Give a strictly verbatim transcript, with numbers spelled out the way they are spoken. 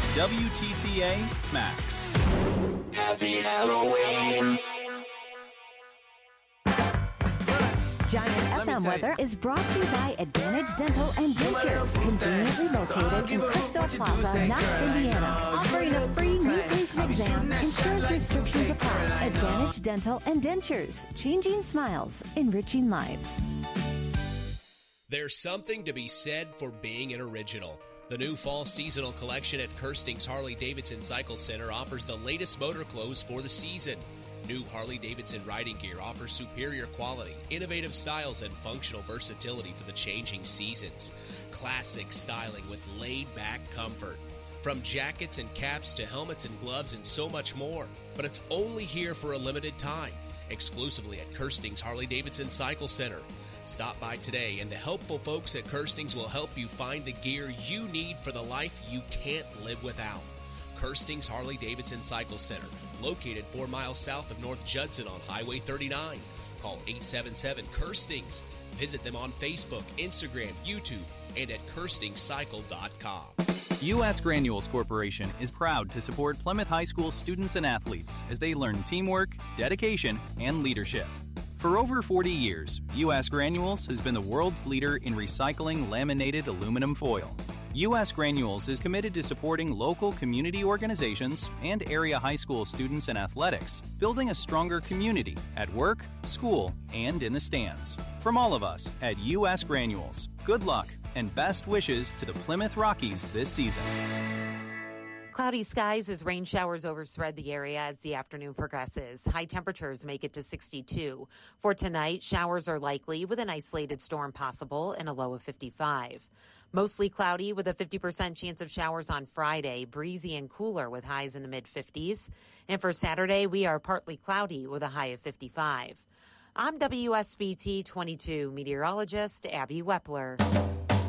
W T C A Max. Happy Halloween. Giant F M weather is brought to you by Advantage Dental and Dentures, conveniently located in Crystal Plaza, Knox, Indiana, offering a free new patient exam. Insurance restrictions apply. Advantage Dental and Dentures, changing smiles, enriching lives. There's something to be said for being an original. The new fall seasonal collection at Kirsting's Harley-Davidson Cycle Center offers the latest motor clothes for the season. New Harley-Davidson riding gear offers superior quality, innovative styles, and functional versatility for the changing seasons. Classic styling with laid-back comfort. From jackets and caps to helmets and gloves and so much more. But it's only here for a limited time, exclusively at Kirsting's Harley-Davidson Cycle Center. Stop by today, and the helpful folks at Kirsting's will help you find the gear you need for the life you can't live without. Kirsting's Harley-Davidson Cycle Center, located four miles south of North Judson on Highway thirty-nine. Call eight seven seven, Kirstings. Visit them on Facebook, Instagram, YouTube, and at Kirsting Cycle dot com. U S Granules Corporation is proud to support Plymouth High School students and athletes as they learn teamwork, dedication, and leadership. For over forty years, U S Granules has been the world's leader in recycling laminated aluminum foil. U S Granules is committed to supporting local community organizations and area high school students and athletics, building a stronger community at work, school, and in the stands. From all of us at U S Granules, good luck and best wishes to the Plymouth Rockies this season. Cloudy skies as rain showers overspread the area as the afternoon progresses. High temperatures make it to sixty-two. For tonight, showers are likely with an isolated storm possible and a low of fifty-five. Mostly cloudy with a fifty percent chance of showers on Friday, breezy and cooler with highs in the mid-fifties. And for Saturday, we are partly cloudy with a high of fifty-five. I'm W S B T twenty-two meteorologist Abby Wepler.